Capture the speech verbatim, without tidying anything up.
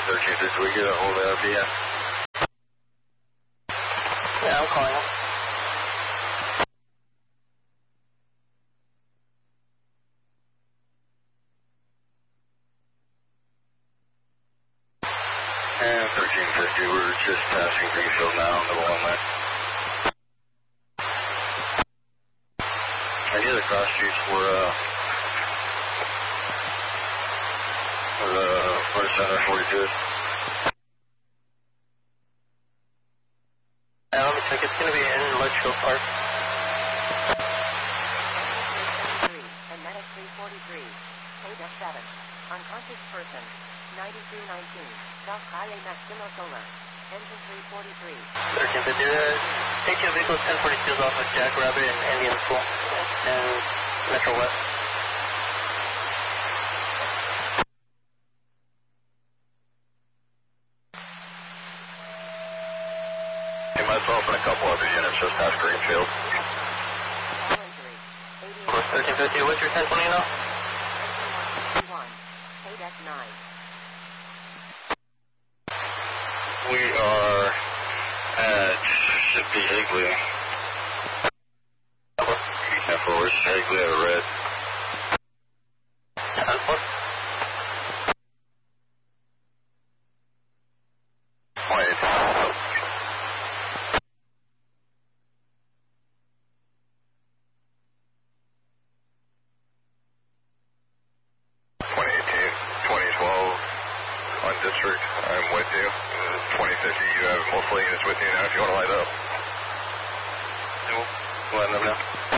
thirteen fifty, we get a hold of R P S. Yeah, I'm calling him. And thirteen fifty, we're just passing Greenfield now on the one line. Any other cross streets were, uh, for the first center forty-two? Yeah, let me check. It's going to be in Litchfield Park. And Medic three forty-three. Ada seven. Unconscious person. ninety-three nineteen. South Calle Maximo Solar. Engine three forty-three. thirteen fifty. Uh, station vehicle ten forty-two is off of Jack Rabbit and Indian School. And Metro West. Hey, myself and a couple other units just past Greenfield. thirteen fifty, what's your ten twenty now? Ada nine. We are at, should be Higley. ten four, Higley at a red. ten four. Wait. twenty eighteen, twenty twelve on district, I'm with you. twenty fifty, you have multiple units with you now if you want to light up. We'll let them know.